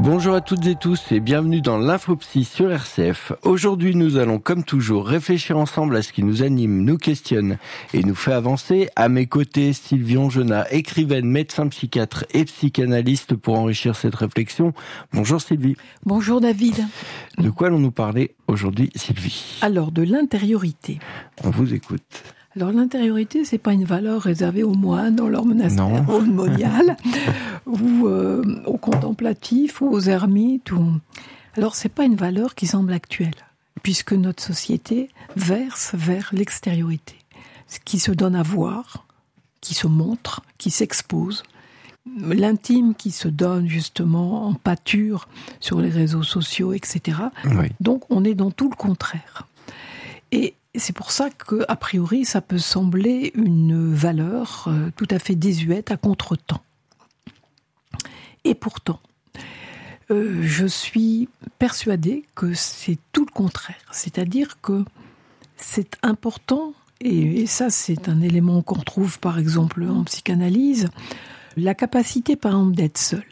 Bonjour à toutes et tous et bienvenue dans l'Infopsy sur RCF. Aujourd'hui, nous allons comme toujours réfléchir ensemble à ce qui nous anime, nous questionne et nous fait avancer. À mes côtés, Sylvie Ongenat, écrivaine, médecin psychiatre et psychanalyste pour enrichir cette réflexion. Bonjour Sylvie. Bonjour David. De quoi allons-nous parler aujourd'hui, Sylvie ? Alors, de l'intériorité. On vous écoute. Alors, l'intériorité, c'est pas une valeur réservée aux moines dans leur monastère monial ou aux contemplatifs ou aux ermites. Alors, c'est pas une valeur qui semble actuelle, puisque notre société verse vers l'extériorité, ce qui se donne à voir, qui se montre, qui s'expose. L'intime qui se donne justement en pâture sur les réseaux sociaux, etc. Oui. Donc, on est dans tout le contraire. Et c'est pour ça qu'a priori, ça peut sembler une valeur tout à fait désuète, à contre-temps. Et pourtant, je suis persuadée que c'est tout le contraire. C'est-à-dire que c'est important, et ça c'est un élément qu'on retrouve par exemple en psychanalyse, la capacité par exemple d'être seul.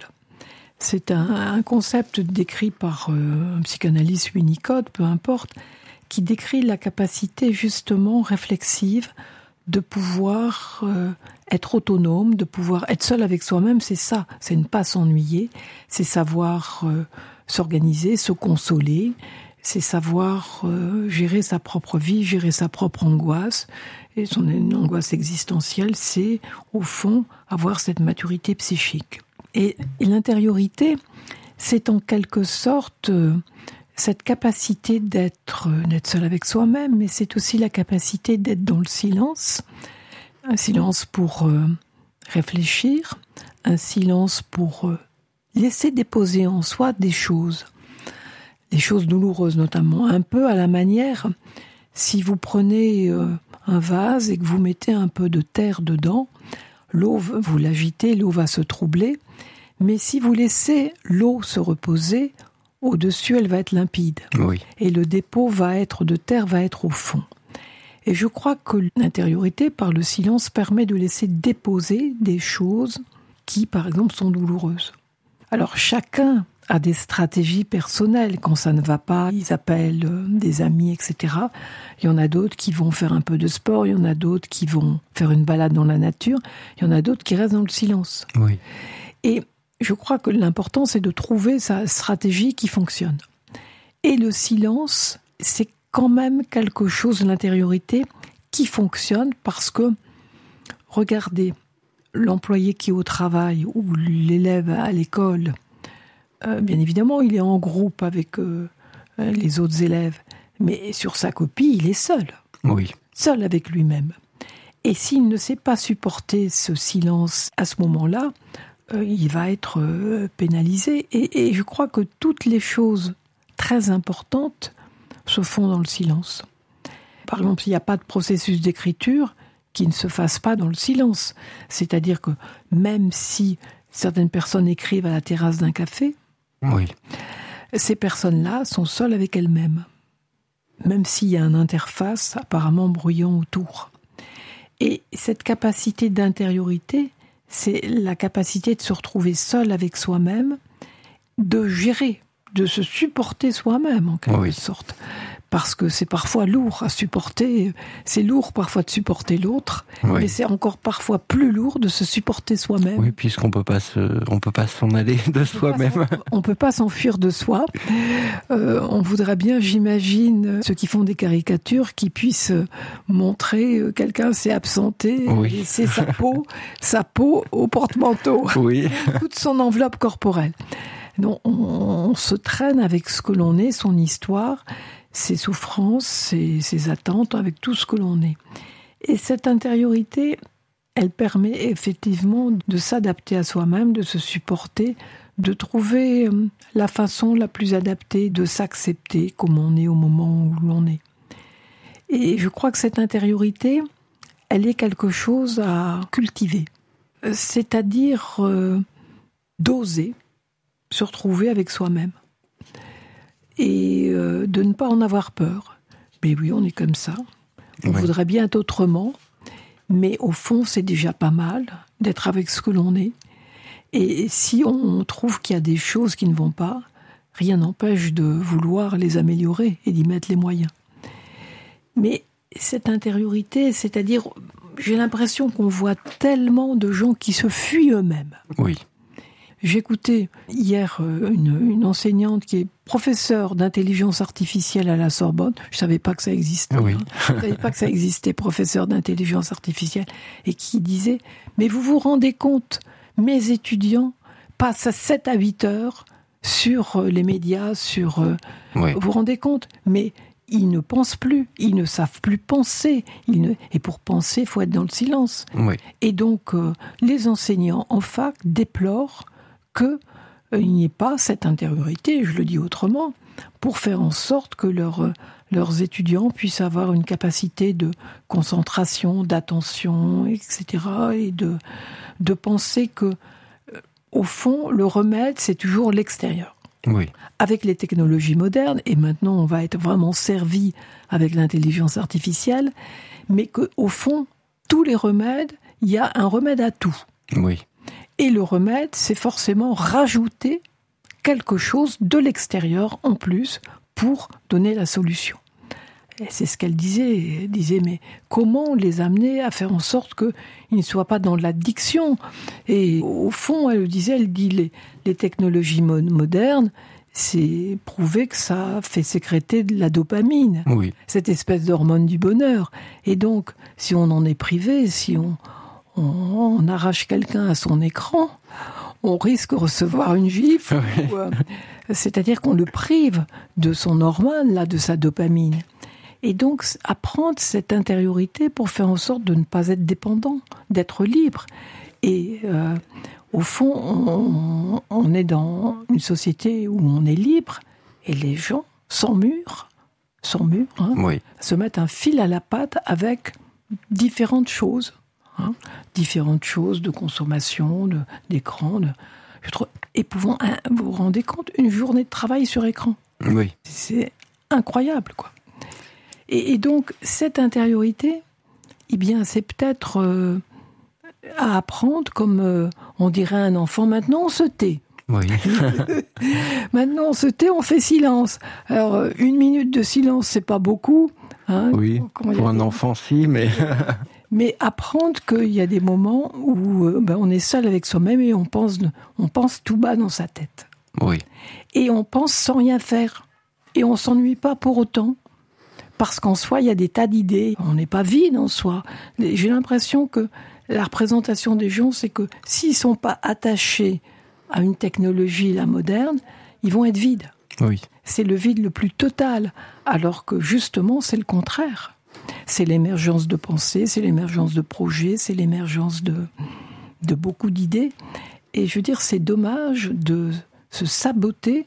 C'est un concept décrit par un psychanalyste Winnicott, peu importe, qui décrit la capacité justement réflexive de pouvoir être autonome, de pouvoir être seul avec soi-même. C'est ça, c'est ne pas s'ennuyer, c'est savoir s'organiser, se consoler, c'est savoir gérer sa propre vie, gérer sa propre angoisse. Et son angoisse existentielle, c'est au fond avoir cette maturité psychique. Et l'intériorité, c'est en quelque sorte cette capacité d'être seul avec soi-même, mais c'est aussi la capacité d'être dans le silence. Un silence pour réfléchir, un silence pour laisser déposer en soi des choses douloureuses notamment, un peu à la manière, si vous prenez un vase et que vous mettez un peu de terre dedans, l'eau, vous l'agitez, l'eau va se troubler, mais si vous laissez l'eau se reposer, au-dessus, elle va être limpide. Oui. Et le dépôt de terre va être au fond. Et je crois que l'intériorité, par le silence, permet de laisser déposer des choses qui, par exemple, sont douloureuses. Alors, chacun a des stratégies personnelles. Quand ça ne va pas, ils appellent des amis, etc. Il y en a d'autres qui vont faire un peu de sport, il y en a d'autres qui vont faire une balade dans la nature, il y en a d'autres qui restent dans le silence. Oui. Et je crois que l'important, c'est de trouver sa stratégie qui fonctionne. Et le silence, c'est quand même quelque chose, l'intériorité, qui fonctionne parce que, regardez, l'employé qui est au travail ou l'élève à l'école, bien évidemment, il est en groupe avec les autres élèves, mais sur sa copie, il est seul. Oui. Seul avec lui-même. Et s'il ne sait pas supporter ce silence à ce moment-là, il va être pénalisé. Et je crois que toutes les choses très importantes se font dans le silence. Par exemple, il n'y a pas de processus d'écriture qui ne se fasse pas dans le silence. C'est-à-dire que même si certaines personnes écrivent à la terrasse d'un café, Oui. ces personnes-là sont seules avec elles-mêmes. Même s'il y a une interface apparemment bruyant autour. Et cette capacité d'intériorité, c'est la capacité de se retrouver seul avec soi-même, de gérer, de se supporter soi-même en quelque sorte. Parce que c'est parfois lourd à supporter, c'est lourd parfois de supporter l'autre, mais c'est encore parfois plus lourd de se supporter soi-même. Oui, puisqu'on peut pas s'en aller de soi-même. On peut pas s'enfuir de soi. On voudrait bien, j'imagine, ceux qui font des caricatures, qui puissent montrer quelqu'un s'est absenté, laisser sa peau au porte-manteau, toute son enveloppe corporelle. Donc, on se traîne avec ce que l'on est, son histoire, ses souffrances, ses attentes, avec tout ce que l'on est. Et cette intériorité, elle permet effectivement de s'adapter à soi-même, de se supporter, de trouver la façon la plus adaptée de s'accepter comme on est au moment où l'on est. Et je crois que cette intériorité, elle est quelque chose à cultiver. C'est-à-dire d'oser se retrouver avec soi-même. Et de ne pas en avoir peur. Mais oui, on est comme ça. On voudrait bien être autrement. Mais au fond, c'est déjà pas mal d'être avec ce que l'on est. Et si on trouve qu'il y a des choses qui ne vont pas, rien n'empêche de vouloir les améliorer et d'y mettre les moyens. Mais cette intériorité, c'est-à-dire, j'ai l'impression qu'on voit tellement de gens qui se fuient eux-mêmes. Oui. J'écoutais hier une enseignante qui est professeure d'intelligence artificielle à la Sorbonne. Je savais pas que ça existait. Oui. Je savais pas que ça existait, professeur d'intelligence artificielle, et qui disait, mais vous vous rendez compte, mes étudiants passent à 7 à 8 heures sur les médias, Oui. Vous vous rendez compte, mais ils ne pensent plus, ils ne savent plus penser. Et pour penser, il faut être dans le silence. Oui. Et donc, les enseignants en fac déplorent qu'il n'y ait pas cette intériorité, je le dis autrement, pour faire en sorte que leurs étudiants puissent avoir une capacité de concentration, d'attention, etc. Et de penser que, au fond, le remède, c'est toujours l'extérieur. Oui. Avec les technologies modernes, et maintenant on va être vraiment servi avec l'intelligence artificielle, mais qu'au fond, tous les remèdes, il y a un remède à tout. Oui. Et le remède, c'est forcément rajouter quelque chose de l'extérieur en plus pour donner la solution. Et c'est ce qu'elle disait. Elle disait, mais comment les amener à faire en sorte qu'ils ne soient pas dans l'addiction ? Et au fond, elle dit, les technologies modernes, c'est prouvé que ça fait sécréter de la dopamine, Oui. cette espèce d'hormone du bonheur. Et donc, si on en est privé, si on arrache quelqu'un à son écran, on risque de recevoir une gifle. Oui. C'est-à-dire qu'on le prive de son hormone, là, de sa dopamine. Et donc, apprendre cette intériorité pour faire en sorte de ne pas être dépendant, d'être libre. Et au fond, on est dans une société où on est libre, et les gens, sans mur, Oui. se mettent un fil à la patte avec différentes choses. Différentes choses de consommation, d'écran. Je trouve épouvant. Vous vous rendez compte, une journée de travail sur écran. Oui. C'est incroyable, quoi. Et donc, cette intériorité, eh bien, c'est peut-être à apprendre, comme on dirait à un enfant, maintenant on se tait. Oui. Maintenant on se tait, on fait silence. Alors, 1 minute de silence, c'est pas beaucoup. Hein, Oui, pour un enfant, si, mais... Mais apprendre qu'il y a des moments où on est seul avec soi-même et on pense tout bas dans sa tête. Oui. Et on pense sans rien faire. Et on s'ennuie pas pour autant. Parce qu'en soi, il y a des tas d'idées. On n'est pas vide en soi. J'ai l'impression que la représentation des gens, c'est que s'ils sont pas attachés à une technologie, la moderne, ils vont être vides. Oui. C'est le vide le plus total. Alors que justement, c'est le contraire. C'est l'émergence de pensées, c'est l'émergence de projets, c'est l'émergence de beaucoup d'idées. Et je veux dire, c'est dommage de se saboter,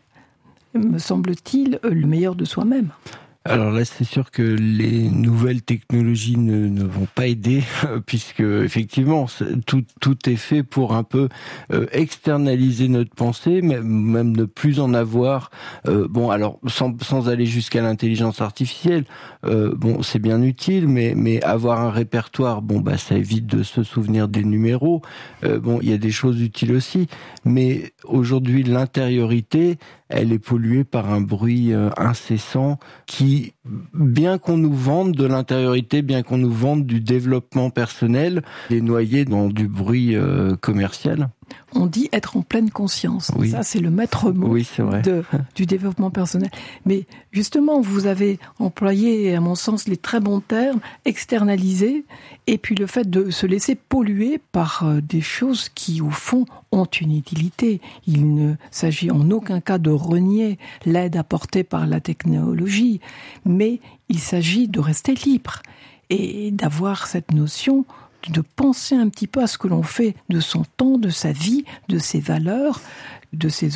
me semble-t-il, le meilleur de soi-même. Alors là, c'est sûr que les nouvelles technologies ne vont pas aider, puisque effectivement, tout est fait pour un peu externaliser notre pensée, même ne plus en avoir. Bon, alors sans aller jusqu'à l'intelligence artificielle, bon, c'est bien utile, mais avoir un répertoire, bon, bah ça évite de se souvenir des numéros. Bon, il y a des choses utiles aussi, mais aujourd'hui, l'intériorité, elle est polluée par un bruit incessant qui, bien qu'on nous vende de l'intériorité, bien qu'on nous vende du développement personnel, est noyé dans du bruit commercial. On dit être en pleine conscience. Oui. Ça, c'est le maître mot oui, c'est vrai. Du développement personnel. Mais justement, vous avez employé, à mon sens, les très bons termes, externaliser, et puis le fait de se laisser polluer par des choses qui, au fond, ont une utilité. Il ne s'agit en aucun cas de renier l'aide apportée par la technologie, mais il s'agit de rester libre et d'avoir cette notion de penser un petit peu à ce que l'on fait de son temps, de sa vie, de ses valeurs, de ses